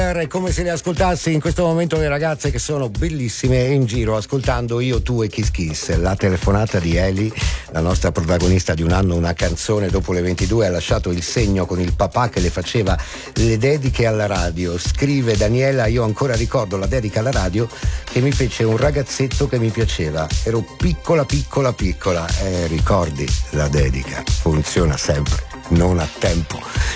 Forever, è come se le ascoltassi in questo momento le ragazze che sono bellissime in giro ascoltando Io, Tu e Kiss Kiss. La telefonata di Eli, la nostra protagonista di Un anno una canzone, dopo le 22 ha lasciato il segno con il papà che le faceva le dediche alla radio. Scrive Daniela: io ancora ricordo la dedica alla radio che mi fece un ragazzetto che mi piaceva, ero piccola. Ricordi la dedica, funziona sempre, non a tempo.